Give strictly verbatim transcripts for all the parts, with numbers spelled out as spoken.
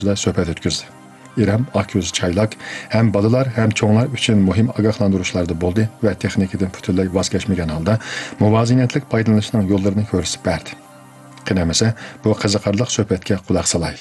söhbət ötküzdü. İrem Akyüz Çaylak hem balalar hem çoğunlar için muhim agahlandırışlarda boldu ve texnikadan bütünlüy vaz keçmegen halda muvazinetlik paydalanışının yollarını ko'rsatib berdi. Qinamasa bu qiziqarli söhbətga quloq salay.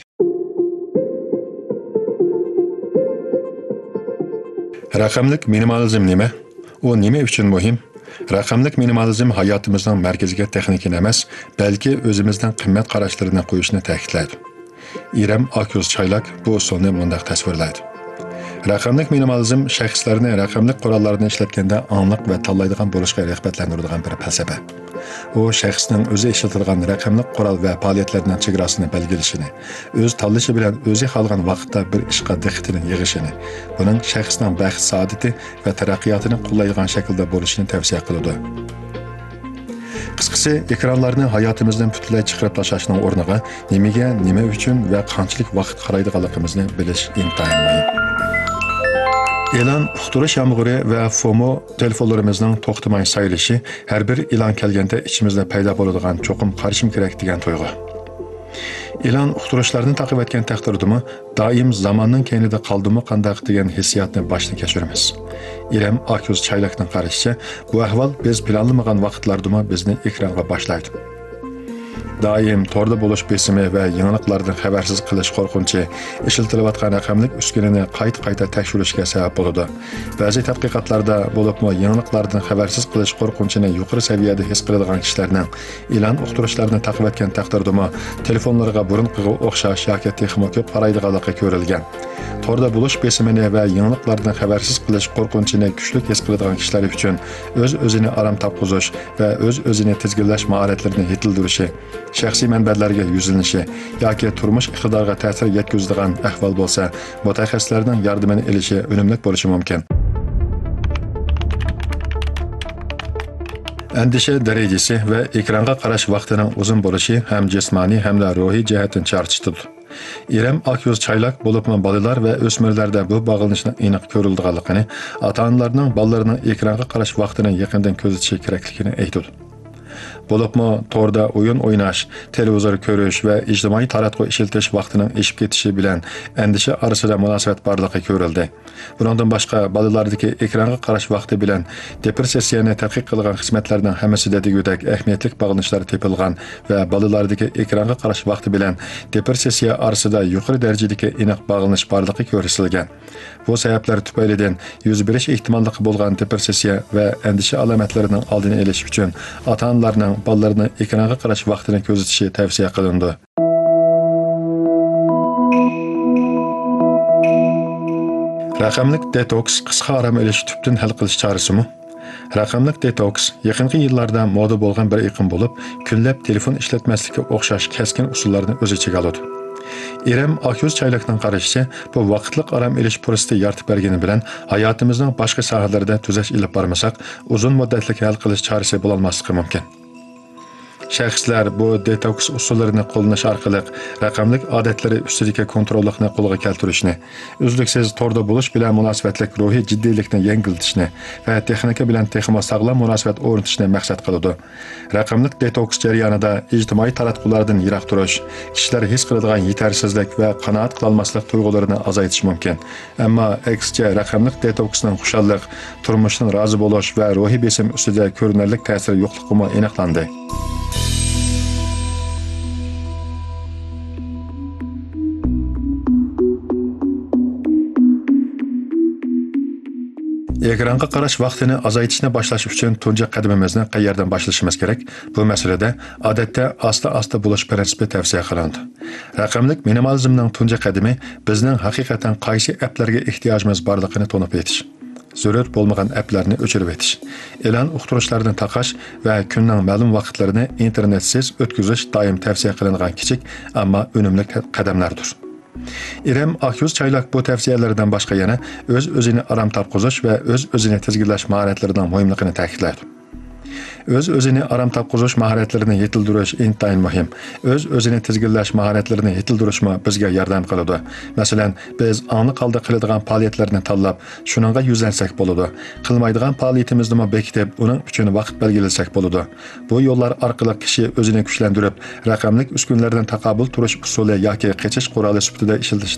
Raqamlik minimalizm nima? O nima uchun muhim? Raqamlik minimalizm hayotimizning markaziga texnika emas, balki o'zimizdan qimmat qarashlarini qo'yishni ta'kidlaydi. İrem Akyüz Çaylak bu usulni mundaq tasvirlaydi. Raqamlik minimalizm shaxslarni raqamlik qurollarni ishlatganda aniq va tanlaydigan bo'lishga rag'batlantiradigan bir falsafa. O shaxsning o'zi ishlatilgan raqamlik qurol va faoliyatlarining chegarasini belgilashini, o'z tanlashi bilan o'zi xohlagan vaqtda bir ishga diqqatini yig'ishini, buning shaxsning baxt saodati va taraqqiyotini qo'llaydigan shaklda bo'lishini tavsiya qiladi. Qisqasi, ekranlarni hayotimizdan butunlay chiqarib tashlashning o'rniga nimaga, nima uchun va qanchalik vaqt qaraydiganligimizni bilish intayin muhim. E'lon uqtirish yomg'iri va FOMO telefonlarimizning to'xtamay saylishi har bir e'lon kelganda ichimizda paydo bo'ladigan cho'qim qarshim kerak degan tuyg'u. E'lon uqtirishlarni taqib etgan taqdirdimi doim zamonning keynida qaldimi qandaq degan hissiyotni boshdan kechiramiz. İrem Akyüz Çaylak'ın qarashicha bu ahvol biz planlamagan vaqtlardami bizni ekranga boshlaydi. Daim torda bo'lish besimi va yangiliklardan xabarsiz qilish qo'rqinchi ishlatilayotgan raqamlik uskunani qayta-qayta tekshirishga sabab bo'ladi. Ba'zi tadqiqotlarda bo'libmi yangiliklardan xabarsiz qilish qo'rqinchini yuqori saviyada his qiladigan kishilarning e'lon uqtirishlarini taqib etgan taqdirdami telefonlarga burunqiga o'xshash yoki texmo ko'p qaraydiganligi ko'rilgan. Torda bo'lish besimini va yangiliklardan xabarsiz qilish qo'rqinchini kuchli his qiladigan kishilar uchun o'z-o'zini aram topqizish va o'z-o'zini tizginlash mahoratlarini yetildirishi, shaxsiy manbalarga yuzlanishi yoki turmush iqtidoriga ta'sir yetkazadigan ahvol bo'lsa, mutaxassislarning yordamini olishi unumli bo'lishi mumkin. Andisha darajasi va ekranga qarash vaqtining uzun bo'lishi ham jismoniy hamda ruhiy jihatdan charchitadi. İrem Akyüz Çaylak bo'libmi bolalar va o'smirlarda bu bog'lanishning aniq ko'rilganligini, ota-onalarning bolalarning ekranga qarash vaqtini yaqindan kuzatishi kerakligini aytdi. Bo'libmi torda o'yin o'ynash, televizor ko'rish va ijtimoiy taratquv ishlatish vaqtining eshib ketishi bilan andisha orasida munosabat borligi ko'rildi. Bundan boshqa bolalardagi ekranga qarash vaqti bilan depressiyani tadqiq qilgan xizmatlarning hammasida degudek ahamiyatli bog'lanishlar topilgan va bolalardagi ekranga qarash vaqti bilan depressiya orasida yuqori darajadagi aniq bog'lanish borligi ko'rsatilgan. Bu sabablar tufaylidan yuz berish ehtimolligi bo'lgan depressiya va andisha alomatlarining oldini olish uchun ota-onalarning bolalarni ekranga qarash vaqtini ko'zatishi tavsiya qilindi. Raqamlik detoks qisqa orom olish tubdan hal qilish chorasimi? Raqamlik detoks yaqinqi yillarda moda bo'lgan bir iqim bo'lib, kunlab telefon ishlatmaslikka o'xshash keskin usullarni o'z ichiga oladi. İrem Akyüz Çaylak'ın qarashicha bu vaqtliq orom olish fursati yaratib bergani bilan hayotimizning boshqa sohalarida tuzash ilib bormasak, uzun muddatli hal qilish chorasi bo'la olmasligi mumkin. Shaxslar bu detoks usullarini qo'llash orqali raqamlik odatlari ustidagi kontrollikni qo'lga keltirishni, uzluksiz torda bo'lish bilan munosabatlik ruhiy jiddiylikni yengiltishni va texnika bilan texmo sog'lom munosabat o'rnatishni maqsad qiladi. Raqamlik detoks jarayonida ijtimoiy taratqulardan yiroq turish, kishilar his qiladigan yetarsizlik va qanoat qilolmaslik tuyg'ularini azaytish mumkin. Ammo aksicha raqamlik detoksning xushallik, turmushdan rozi bo'lish va ruhiy besim ustida ko'rinarli ta'siri yo'qligi aniqlandi. Ekranga qarash vaqtini azaytishni boshlash uchun tunji qadamimizni qayerdan boshlashimiz kerak? Bu masalada odatda asta-asta bo'lish prinsipi tavsiya qilindi. Raqamlik minimalizmning tunji qadami bizning haqiqatan qaysi applarga ehtiyojimiz borligini to'nib yetish. Zarur bo'lmagan applarni o'chirib etish, e'lon uqtirishlardan taqash va kunning ma'lum vaqtlarini internetsiz o'tkazish doim tavsiya qilingan kichik, ammo unumli qadamlardir. İrem Akyüz Çaylak bu tavsiyalardan boshqa yana o'z-o'zini aram topqizish va o'z-o'zini tizginlash mahoratlarining muhimligini ta'kidlaydi. Öz-özini aram topqizish mahoratlarini yetildirish intayin muhim. Öz-özini tizginlash mahoratlarini yetildirishmi bizga yordam qiladi. Masalan, biz aniq holda qiladigan faoliyatlarni tanlab, shuningga yuzlansak bo'ladi. Qilmaydigan faoliyatimizni bekitib, uning uchun vaqt belgilasak bo'ladi. Bu yo'llar orqali kishi o'zini kuchlantirib, raqamlik uskunlardan taqobil turish usuli yoki qachish quroli sifatida ishlatish